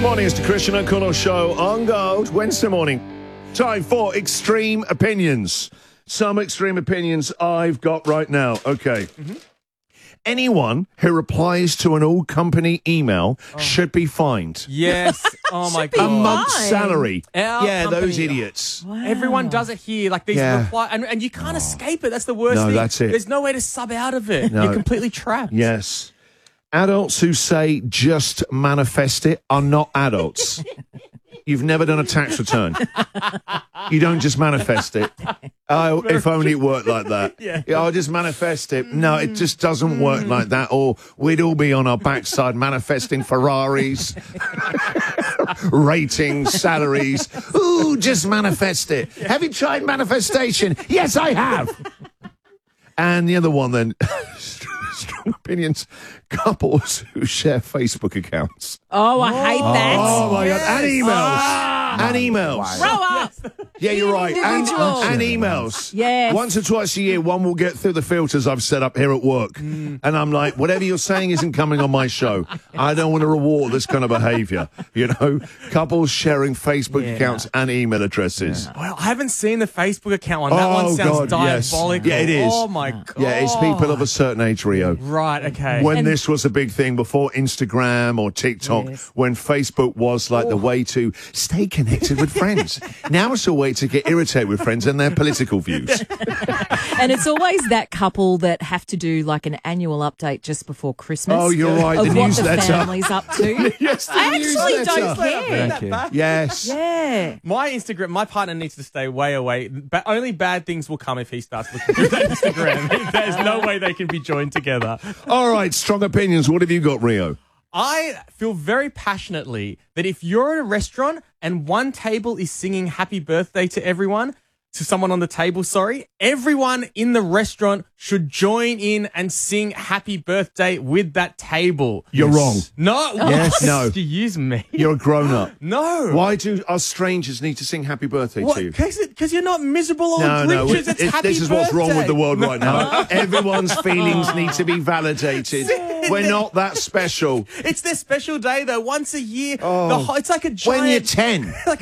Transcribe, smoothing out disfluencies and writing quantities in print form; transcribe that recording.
Morning, it's the Christian O'Connell Show on Gold, Wednesday morning. Time for extreme opinions. Some extreme opinions I've got right now. Okay. Anyone who replies to an all-company email should be fined. Yes. Oh, my A God. month's Fine. salary. Our Yeah, company- those idiots. Wow. Everyone does it here. Like these Yeah. reply, and you can't escape it. That's the worst No, thing. that's it. There's no way to sub out of it. No. You're completely trapped. Yes. Adults who say just manifest it are not adults. You've never done a tax return. You don't just manifest it. Oh, if only it worked like that. Yeah. I'll just manifest it. No, it just doesn't work like that. Or we'd all be on our backside manifesting Ferraris, ratings, salaries. Ooh, just manifest it. Have you tried manifestation? Yes, I have. And the other one then, strong opinions, couples who share Facebook accounts. Oh, I hate that. Oh my God, and emails. And emails. Grow up. Yeah, you're right. Individual. And emails. Yes. Once or twice a year, one will get through the filters I've set up here at work. And I'm like, whatever you're saying isn't coming on my show. I don't want to reward this kind of behavior. You know, couples sharing Facebook accounts and email addresses. Well, I haven't seen the Facebook account one. That one sounds yes. diabolical. Yeah, it is. Oh, my God. Yeah, it's people of a certain age, Rio. Right, okay. When this was a big thing before Instagram or TikTok, when Facebook was like the way to stay connected with friends. Now it's a way to get irritated with friends and their political views. And it's always that couple that have to do like an annual update just before Christmas. Oh, you're right. Of The what newsletter. the family's up to. Yes, the I actually newsletter. don't care. Thank you. Yes. Yeah. My Instagram, my partner needs to stay way away. Only bad things will come if he starts looking through that Instagram. There's no way they can be joined together. All right, strong opinions. What have you got, Rio? I feel very passionately that if you're at a restaurant and one table is singing happy birthday to everyone, to someone on the table, everyone in the restaurant should join in and sing happy birthday with that table. You're wrong. No. Yes, no. Excuse me. You're a grown-up. No. Why do us strangers need to sing happy birthday to you? Because you're not miserable old No, creatures. It's happy this is what's wrong with the birthday. world right now. Everyone's feelings need to be validated. We're not that special. It's their special day, though. Once a year. Oh. It's like a giant... When you're 10. like